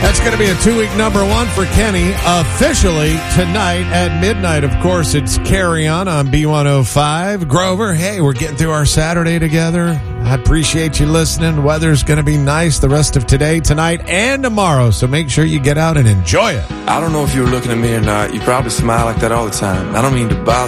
That's going to be a 2-week number one for Kenny officially tonight at midnight. Of course, it's Carry On B105. Grover, hey, we're getting through our Saturday together. I appreciate you listening. The weather's going to be nice the rest of today, tonight, and tomorrow, so make sure you get out and enjoy it. I don't know if you were looking at me or not. You probably smile like that all the time. I don't mean to bother